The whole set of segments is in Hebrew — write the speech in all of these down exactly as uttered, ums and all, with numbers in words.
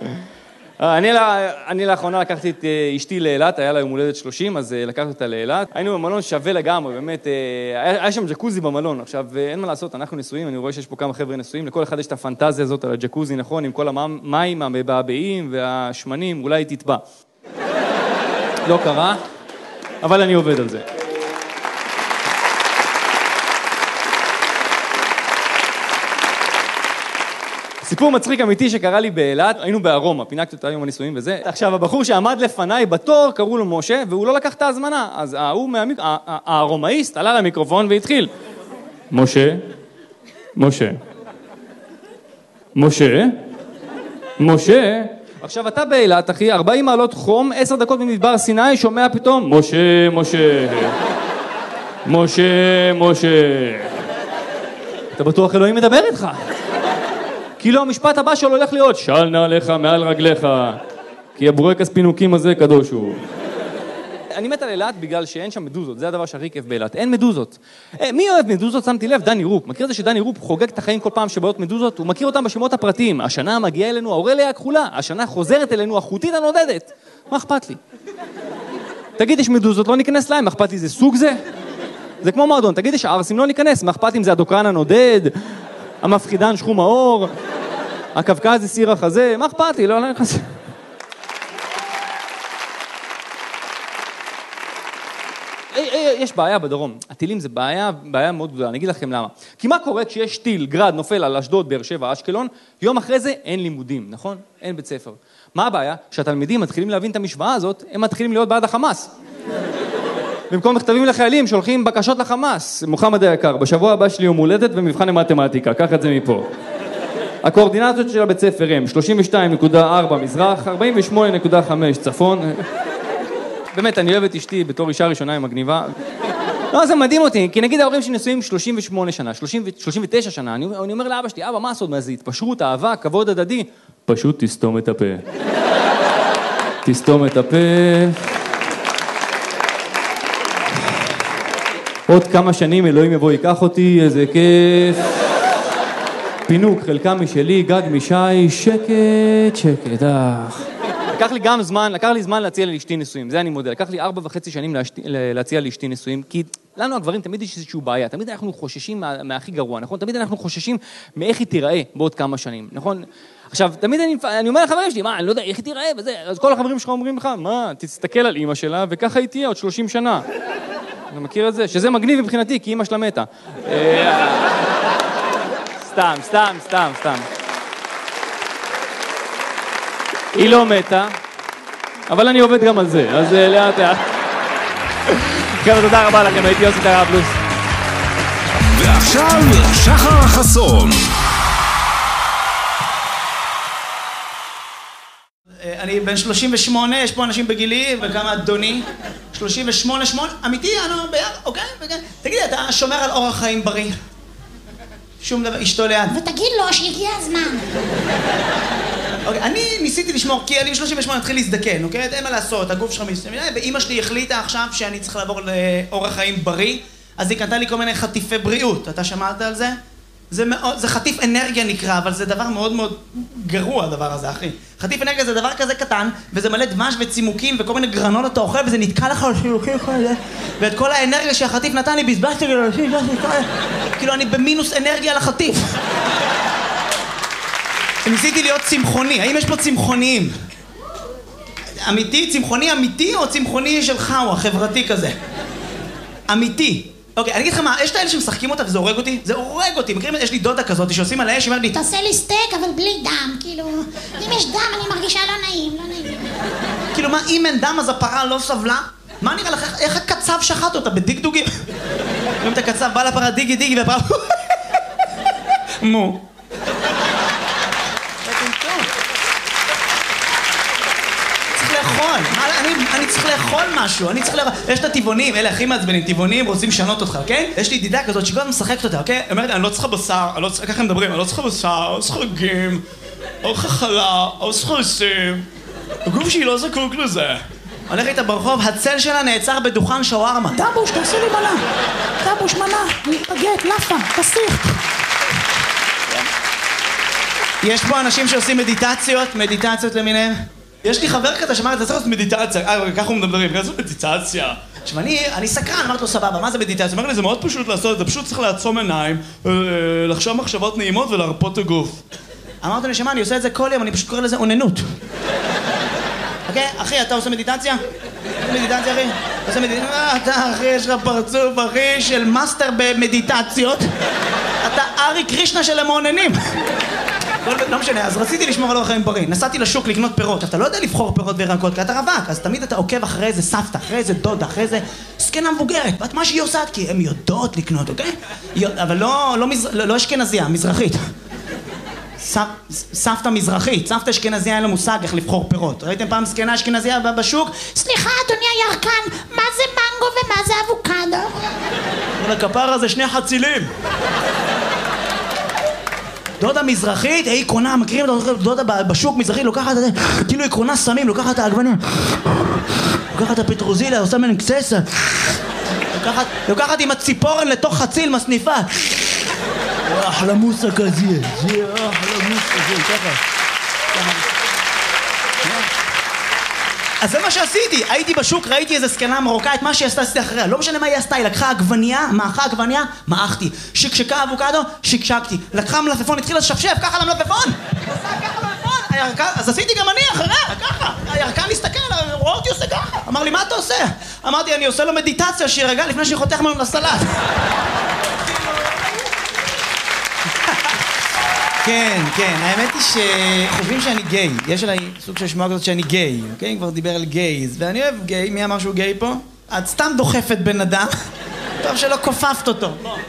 אני, אני לאחרונה לקחתי את אשתי לאילת, היה לה יום הולדת שלושים, אז לקחתי אותה לאילת. היינו במלון שווה לגמרי, באמת, היה, היה שם ג'קוזי במלון. עכשיו, אין מה לעשות, אנחנו נשואים, אני רואה שיש פה כמה חבר'ה נשואים, לכל אחד יש את הפנטזיה הזאת על הג'קוזי, נכון, עם כל המים, המבעבעים והשמנים, אולי תטבע. לא קרה, אבל אני עובד על זה. סיפור מצחיק אמיתי שקרה לי באילת, היינו בארומה, פינקתי אותה יום הנישואים וזה. עכשיו, הבחור שעמד לפניי בתור, קראו לו משה, והוא לא לקח את ההזמנה. אז ההוא מהמיק... הארומאיסט עלה למיקרופון והתחיל. משה, משה, משה, משה. עכשיו, אתה באילת, אחי, ארבעים מעלות חום, עשר דקות ממדבר סיני, שומע פתאום, משה, משה, משה, משה. אתה בטוח אלוהים מדבר איתך? כאילו המשפט הבא שלו הולך להיות, של נעליך מעל רגליך, כי הבורקס פינוקים הזה קדוש הוא. אני מת על אילת בגלל שאין שם מדוזות, זה הדבר שהכי כיף באילת, אין מדוזות. מי אוהב מדוזות? שמתי לב, דני רופ. מכיר את זה שדני רופ חוגג את החיים כל פעם שבאות מדוזות? הוא מכיר אותם בשמות הפרטיים. השנה מגיעה אלינו האורליה הכחולה, השנה חוזרת אלינו החוטית הנודדת. מה אכפת לי? תגיד, יש מדוזות, לא ניכנס להם, מה אכפת לי, זה סוג זה? זה כמו מועדון, תגיד, יש ערסים, לא ניכנס, מה אכפת לי אם זה הדוקרן הנודד, המפחידן שחום האור, הקווקז זה סיר החזה, מה אכפת לי? לא, לא נכנס. יש בעיה בדרום, הטילים זה בעיה, בעיה מאוד גדולה, אני אגיד לכם למה. כי מה קורה כשיש טיל, גרד, נופל על אשדוד, באר שבע, אשקלון, יום אחרי זה אין לימודים, נכון? אין בית ספר. מה הבעיה? שהתלמידים מתחילים להבין את המשוואה הזאת, הם מתחילים להיות בעד החמאס. במקום מכתבים לחיילים, שולחים בקשות לחמאס. מוחמד היקר, בשבוע הבא שלי יום הולדת ומבחן למתמטיקה, קח את זה מפה. הקואורדינטות של הבית ספר הם שלושים ושתיים נקודה ארבע מזרח, ארבעים ושמונה נקודה חמש צפון. באמת, אני אוהב את אשתי בתור אישה ראשונה עם מגניבה. לא, זה מדהים אותי, כי נגיד ההורים שנשואים שלושים ושמונה שנה, שלושים ותשע שנה, אני, אני אומר לאבא שלי, אבא, מה הסוד? מה זה? התפשרות, אהבה, כבוד הדדי. פשוט תסתום את הפה. תסתום את הפה. עוד כמה שנים אלוהים יבוא ייקח אותי, איזה כיף. פינוק, חלקם משלי, גג משי, שקט, שקט, אך. לקח לי גם זמן, לקח לי זמן להציע לאשתי נישואים, זה אני מודה. לקח לי ארבע וחצי שנים להציע לאשתי נישואים, כי לנו הגברים תמיד יש איזושהי בעיה, תמיד אנחנו חוששים מה, מהכי גרוע, נכון? תמיד אנחנו חוששים מאיך היא תיראה בעוד כמה שנים, נכון? עכשיו, תמיד אני, אני אומר לחברים שלי, מה, אני לא יודע, איך היא תיראה וזה, אז כל החברים שלך אומרים לך, מה, תסתכל על אמא שלה וככה היא תהיה עוד שלושים שנה. אתה מכיר את זה? שזה מגניב מבחינתי, כי אמא שלה מתה. סתם, סתם, סתם, סתם. היא לא מתה, אבל אני עובד גם על זה, אז לאט לאט. חבר'ה, תודה רבה לכם, הייתי יוסי טראבלוס. ועכשיו, שחר חסון. אני בן שלושים ושמונה, יש פה אנשים בגילי, וכמה אדוני. שלושים ושמונה, שמונה, אמיתי, אני ביחד, אוקיי, אוקיי. תגידי, אתה שומר על אורח חיים בריא. שום דבר, אשתו ליד. ותגיד לו שהגיע הזמן. אוקיי, אני ניסיתי לשמור, כי אני ב-שלושים ושמונה התחיל להזדקן, אוקיי? אין מה לעשות, הגוף שלך מסתכל, ואמא שלי החליטה עכשיו שאני צריך לעבור לאורח חיים בריא, אז היא קנתה לי כל מיני חטיפי בריאות. אתה שמעת על זה? זה מאוד, זה חטיף אנרגיה נקרא, אבל זה דבר מאוד מאוד גרוע הדבר הזה, אחי. חטיף אנרגיה זה דבר כזה קטן, וזה מלא דבש וצימוקים וכל מיני גרנות אתה אוכל, וזה נתקע לך על שיוקים כאלה, ואת כל האנרגיה שהחטיף נתן לי בזבזתי כאילו, כאילו אני במינוס אנרגיה לחטיף. ניסיתי להיות צמחוני, האם יש פה צמחוניים? אמיתי? צמחוני אמיתי או צמחוני שלך או החברתי כזה? אמיתי. אוקיי, אני אגיד לכם מה, יש את האלה שמשחקים אותה וזה הורג אותי? זה הורג אותי, מכירים? יש לי דודה כזאת שעושים על האש, היא אומרת לי תעשה לי סטייק אבל בלי דם, כאילו, אם יש דם אני מרגישה לא נעים, לא נעים. כאילו מה, אם אין דם אז הפרה לא סבלה? מה נראה לך, איך הקצב שחט אותה בדגדוגים? רואים את הקצב, בא לפרה דיגי דיגי והפרה מו. אני צריך לאכול משהו, אני צריך לאכול... יש את הטבעונים, אלה הכי מעצבנים, טבעונים רוצים לשנות אותך, אוקיי? יש לי ידידה כזאת שכל הזמן משחקת אותה, אוקיי? היא אומרת, אני לא צריכה בשר, ככה הם מדברים, אני לא צריכה בשר, אני לא צריכה רגים, אני לא צריכה חלה, אני לא צריכה עיסים, הגוף שלי לא זקוק לזה. הולך איתה ברחוב, הצל שלה נעצר בדוכן שווארמה. דבוש, תעשי לי מנה, דבוש מנה, בגט, לאפה, תסיך. יש פה אנשים שעושים מדיטציות, מדיטציות למיניהם. יש לי חבר כזה שאמר, אתה צריך לעשות מדיטציה. אה, ככה הוא מדברים, ככה זו מדיטציה. עכשיו, אני, אני סקרן, אמרתי לו, סבבה, מה זה מדיטציה? אמר לי, זה מאוד פשוט לעשות, זה פשוט צריך לעצום עיניים, לחשוב מחשבות נעימות ולהרפות את הגוף. אמרתי לו, שמה, אני עושה את זה כל יום, אני פשוט קורא לזה אוננות. אוקיי? אחי, אתה עושה מדיטציה? מדיטציה, אחי? עושה מדיטציה? אתה, אחי, יש לך פרצוף, אחי, של מאסטר במדיטציות. אתה ארי קרישנה של המעוננים. לא משנה, אז רציתי לשמור על אורח חיים בריא. נסעתי לשוק לקנות פירות. אתה לא יודע לבחור פירות וירקות, כי אתה רווק, אז תמיד אתה עוקב אחרי איזה סבתא, אחרי איזה דודה, אחרי איזה זקנה מבוגרת. ואת מה שהיא עושה, כי הן יודעות לקנות, אוקיי? אבל לא אשכנזייה, מזרחית. סבתא מזרחית, סבתא אשכנזייה אין לה מושג איך לבחור פירות. ראיתם פעם זקנה אשכנזייה בשוק? סליחה, אדוני הירקן, מה זה מנגו ומה זה אבוקדו? אבל הכפרה זה שני חצילים. דודה מזרחית, היא קונה, מכירים את דודה בשוק מזרחית, לוקחת את זה, כאילו היא קונה סמים, לוקחת את העגבנים, לוקחת את הפטרוזיליה, עושה מן קססה, לוקחת עם הציפורן לתוך חציל מסניפה. אחלה מוסה כזה, זה אחלה מוסה כזה, ככה. אז זה מה שעשיתי, הייתי בשוק, ראיתי איזה סקנה מרוקאית, מה שעשתה עשיתי אחריה, לא משנה מה היא עשתה, היא לקחה עגבניה, מאחה עגבניה, מאחתי, שקשקה אבוקדו, שקשקתי, לקחה מלפפון, התחילה לשפשף, ככה למלפפון, ככה למלפפון, אז עשיתי גם אני אחריה, ככה, הירקן הסתכל, רואה אותי עושה ככה, אמר לי, מה אתה עושה? אמרתי, אני עושה לו מדיטציה שירגע לפני שאני חותך ממנו לסלט. כן, כן, האמת היא שחושבים שאני גיי, יש עליי סוג של שמועה כזאת שאני גיי, אוקיי? כבר דיבר על גייז, ואני אוהב גיי, מי אמר שהוא גיי פה? את סתם דוחפת בן אדם, טוב שלא כופפת אותו.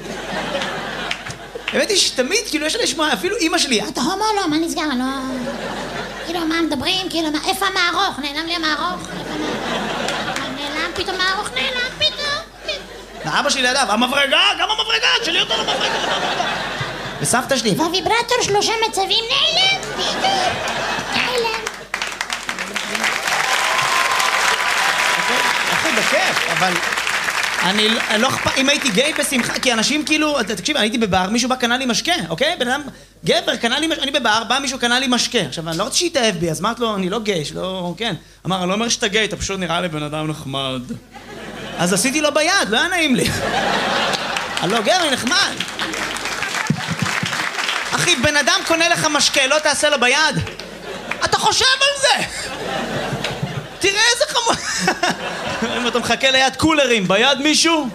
האמת היא שתמיד, כאילו, יש עליי שמועה, אפילו אמא שלי, אתה הומו לא, מה נסגר? לא... כאילו, מה מדברים? כאילו, איפה המערוך? נעלם לי המערוך? נעלם פתאום המערוך, נעלם פתאום. אבא שלי לידיו, המברגה, גם המברגה, שלי אותו למברגה. וסבתא שלי. והוויברטור שלושה מצבים נעלם, פתאום, נעלם. אחי, בכיף, אבל... אני לא אכפת, אם הייתי גיי בשמחה, כי אנשים כאילו, תקשיב, אני הייתי בבר, מישהו בא קנה לי משקה, אוקיי? בן אדם, גבר, קנה לי משקה, אני בבר, בא מישהו קנה לי משקה. עכשיו, אני לא רוצה שיתאהב בי, אז אמרת לו, אני לא גיי, שלא, כן. אמר, אני לא אומר שאתה גיי, אתה פשוט נראה לי בן אדם נחמד. אז עשיתי לו ביד, לא היה נעים לי. הלא, גבר, נחמד. אחי, בן אדם קונה לך משקה, לא תעשה לו ביד? אתה חושב על זה! תראה איזה חמור... אם אתה מחכה ליד קולרים, ביד מישהו?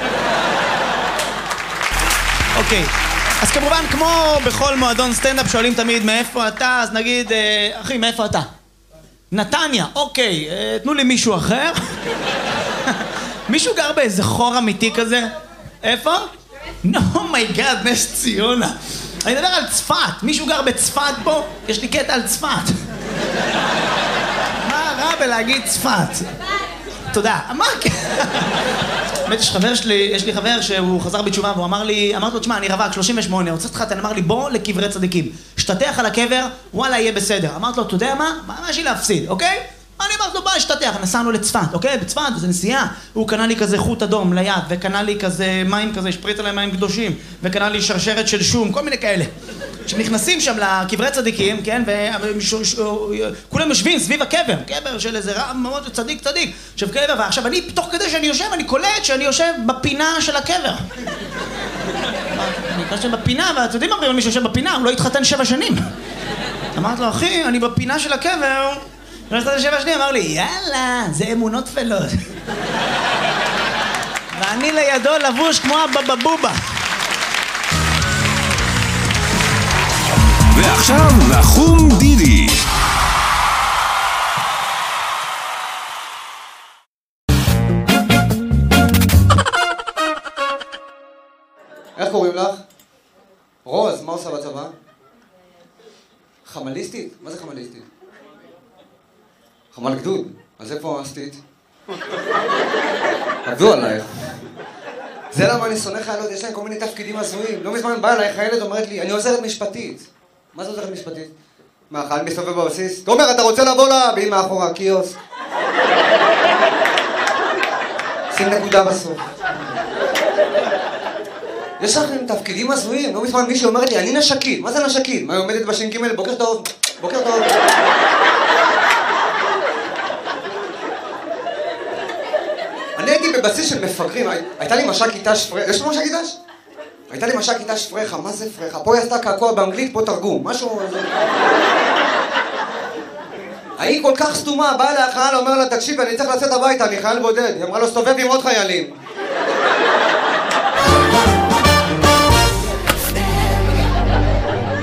אוקיי, אז כמובן, כמו בכל מועדון סטנדאפ שואלים תמיד מאיפה אתה, אז נגיד, אחי, מאיפה אתה? נתניה, אוקיי, תנו לי מישהו אחר. מישהו גר באיזה חור אמיתי כזה? איפה? נו מי גאד, נס ציונה. אני מדבר על צפת, מישהו גר בצפת פה? יש לי קטע על צפת. מה רע בלהגיד צפת? תודה. מה? באמת יש חבר שלי, יש לי חבר שהוא חזר בתשובה והוא אמר לי, אמרתי לו, תשמע, אני רווק, שלושים ושמונה, רוצה אותך, אמר לי, בוא לקברי צדיקים. שתתח על הקבר, וואלה, יהיה בסדר. אמרתי לו, אתה יודע מה? מה יש לי להפסיד, אוקיי? אני אמרתי לו, בוא, שתתח, נסענו לצפת, אוקיי? בצפת, זה נסיעה. הוא קנה לי כזה חוט אדום ליד, וקנה לי כזה מים כזה, שפריץ עליהם מים קדושים, וקנה לי שרשרת של שום, כל מיני כאלה. כשנכנסים שם לקברי צדיקים, כן, וכולם יושבים סביב הקבר, קבר של איזה רב מאוד צדיק צדיק, עכשיו קבר, ועכשיו אני, תוך כדי שאני יושב, אני קולט שאני יושב בפינה של הקבר. אני יושב בפינה, ואתם יודעים מה, מי שיושב בפינה, הוא לא התחתן שבע שנים. אמרתי לו, אחי, אני בפינה של הקבר, לא התחתן שבע שנים, אמר לי, יאללה, זה אמונות תפלות. ואני לידו לבוש כמו הבבבובה. ועכשיו נחום דידי. איך קוראים לך? רוז, מה עושה בצבא? חמליסטית? מה זה חמליסטית? חמל גדוד? אז איפה עשתית? עבדו עלייך. זה למה אני שונא חיילות, יש להם כל מיני תפקידים הזויים. לא מזמן בא אליי חיילת אומרת לי, אני עוזרת משפטית. מה זה עוזרת משפטית? מה, חייל מסתובב בבסיס? תומר, אתה רוצה לבוא לה? והיא מאחורה, קיוסק. שים נקודה בסוף. יש לכם תפקידים הזויים, לא מזמן מישהי אומרת לי, אני נשקית, מה זה נשקית? מה, היא עומדת בש"ג, בוקר טוב, בוקר טוב. אני הייתי בבסיס של מפגרים, הייתה לי מש"קית ת"ש פרחה, יש לו מש"קית ת"ש? הייתה לי מש"קית ת"ש פרחה, מה זה פרחה? פה היא עשתה קעקוע באנגלית, פה תרגום, משהו... ההיא כל כך סתומה, באה לאחל, אומר לה, תקשיב, אני צריך לצאת הביתה, אני חייל בודד. היא אמרה לו, סתובב עם עוד חיילים.